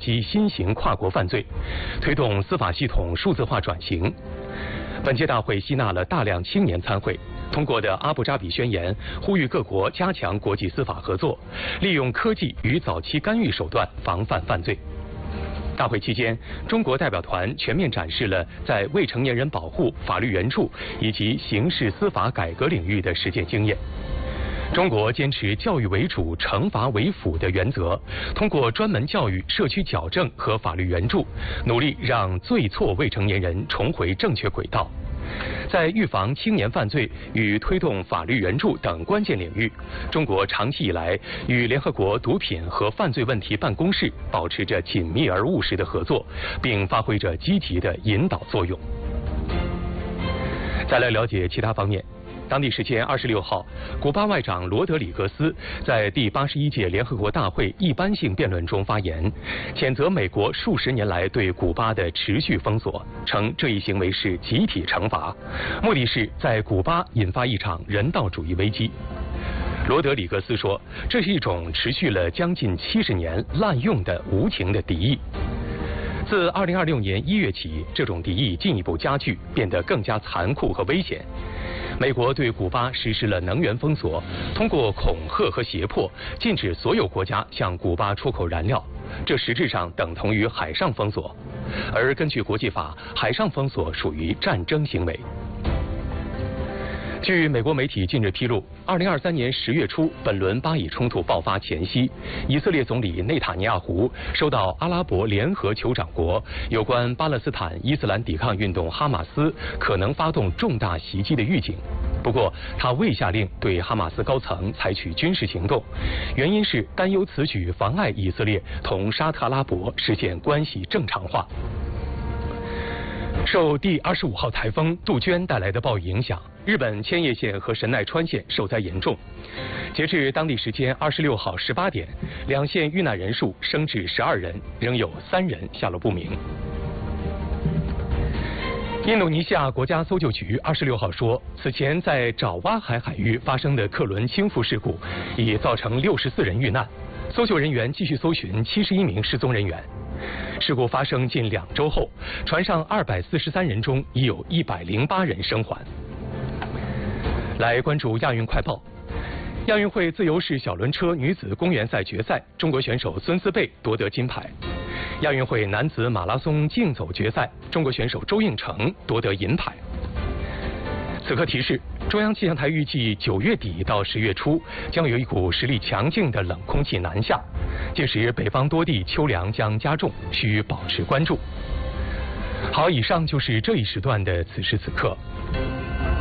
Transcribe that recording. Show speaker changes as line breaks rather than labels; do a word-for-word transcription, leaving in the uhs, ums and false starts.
击新型跨国犯罪，推动司法系统数字化转型。本届大会吸纳了大量青年参会，通过的阿布扎比宣言呼吁各国加强国际司法合作，利用科技与早期干预手段防范犯罪。大会期间，中国代表团全面展示了在未成年人保护、法律援助以及刑事司法改革领域的实践经验。中国坚持教育为主、惩罚为辅的原则，通过专门教育、社区矫正和法律援助，努力让罪错未成年人重回正确轨道。在预防青年犯罪与推动法律援助等关键领域，中国长期以来与联合国毒品和犯罪问题办公室保持着紧密而务实的合作，并发挥着积极的引导作用。再来了解其他方面。当地时间二十六号，古巴外长罗德里格斯在第八十一届联合国大会一般性辩论中发言，谴责美国数十年来对古巴的持续封锁，称这一行为是集体惩罚，目的是在古巴引发一场人道主义危机。罗德里格斯说，这是一种持续了将近七十年滥用的无情的敌意。自二零二六年一月起，这种敌意进一步加剧，变得更加残酷和危险。美国对古巴实施了能源封锁，通过恐吓和胁迫，禁止所有国家向古巴出口燃料，这实质上等同于海上封锁。而根据国际法，海上封锁属于战争行为。据美国媒体近日披露，二零二三年十月初，本轮巴以冲突爆发前夕，以色列总理内塔尼亚胡收到阿拉伯联合酋长国有关巴勒斯坦伊斯兰抵抗运动哈马斯可能发动重大袭击的预警。不过，他未下令对哈马斯高层采取军事行动，原因是担忧此举妨碍以色列同沙特阿拉伯实现关系正常化。受第二十五号台风杜鹃带来的暴雨影响，日本千叶县和神奈川县受灾严重。截至当地时间二十六号十八点，两县遇难人数升至十二人，仍有三人下落不明。印度尼西亚国家搜救局二十六号说，此前在爪哇海海域发生的客轮倾覆事故已造成六十四人遇难，搜救人员继续搜寻七十一名失踪人员。事故发生近两周后，船上二百四十三人中已有一百零八人生还。来关注亚运快报。亚运会自由式小轮车女子公园赛决赛，中国选手孙思贝夺得金牌。亚运会男子马拉松竞走决赛，中国选手周应成夺得银牌。此刻提示，中央气象台预计九月底到十月初将有一股实力强劲的冷空气南下，届时北方多地秋凉将加重，需保持关注。好，以上就是这一时段的此时此刻。